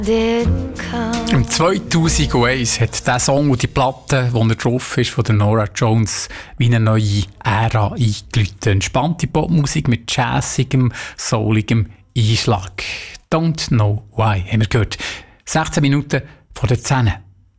Im 2001 hat der Song und die Platte, wo er drauf ist, von der Norah Jones, wie eine neue Ära eingeläutet. Entspannte Popmusik mit jazzigem, souligem Einschlag. Don't Know Why, haben wir gehört. 16 Minuten vor der 10.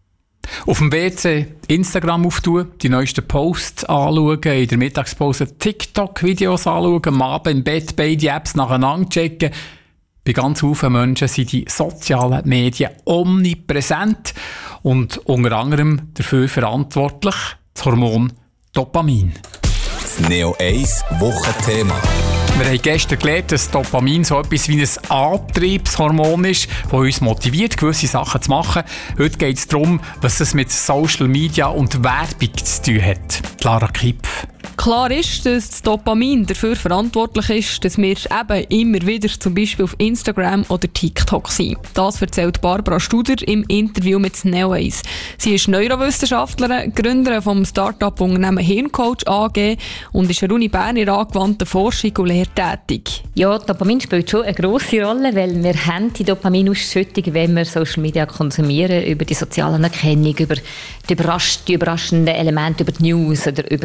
Auf dem WC Instagram auftun, die neuesten Posts anschauen, in der Mittagspause TikTok-Videos anschauen, am Abend im Bett beide Apps nacheinander checken. Bei ganz vielen Menschen sind die sozialen Medien omnipräsent und unter anderem dafür verantwortlich das Hormon Dopamin. Das Neo 1 Wochenthema. Wir haben gestern gelernt, dass Dopamin so etwas wie ein Antriebshormon ist, das uns motiviert, gewisse Sachen zu machen. Heute geht es darum, was es mit Social Media und Werbung zu tun hat. Clara Kipf. Klar ist, dass das Dopamin dafür verantwortlich ist, dass wir eben immer wieder zum Beispiel auf Instagram oder TikTok sind. Das erzählt Barbara Studer im Interview mit Neo 1. Sie ist Neurowissenschaftlerin, Gründerin vom Start-up-Unternehmen Hirncoach AG und ist an der Uni Bern in angewandter Forschung und Lehre tätig. Ja, Dopamin spielt schon eine grosse Rolle, weil wir haben die Dopaminausschüttung, wenn wir Social Media konsumieren, über die soziale Anerkennung, über die überraschenden Elemente, über die News oder über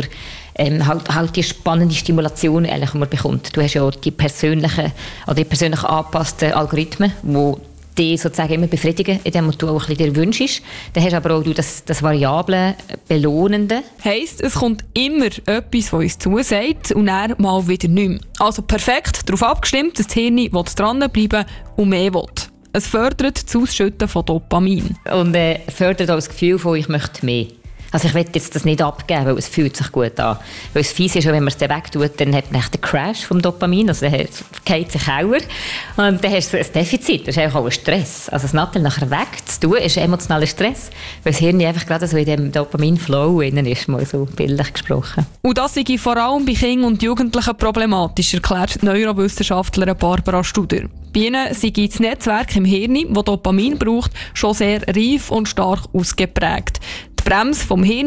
halt die spannende Stimulation, die man bekommt. Du hast ja die persönlich angepassten Algorithmen, die die sozusagen immer befriedigen, indem du auch ein bisschen dir wünschst. Dann hast du aber auch das variable, belohnende. Heisst, es kommt immer etwas, das uns zusagt und dann mal wieder nicht mehr. Also perfekt darauf abgestimmt, dass das Hirn dranbleiben und mehr will. Es fördert das Ausschütten von Dopamin. Und fördert auch das Gefühl von, ich möchte mehr. Also ich will jetzt das nicht abgeben, weil es fühlt sich gut an. Weil es fies ist, wenn man es dann wegtut, dann hat man den Crash vom Dopamin, also dann geht sich auch. Und dann hast du ein Defizit, das ist einfach auch ein Stress. Also das Nattel nachher wegzutun, ist ein emotionaler Stress, weil das Hirn einfach gerade so in dem Dopamin-Flow ist, mal so bildlich gesprochen. Und das sei vor allem bei Kindern und Jugendlichen problematisch, erklärt die Neurowissenschaftlerin Barbara Studer. Bei ihnen sei das Netzwerk im Hirn, das Dopamin braucht, schon sehr reif und stark ausgeprägt. Die Bremse vom Hirn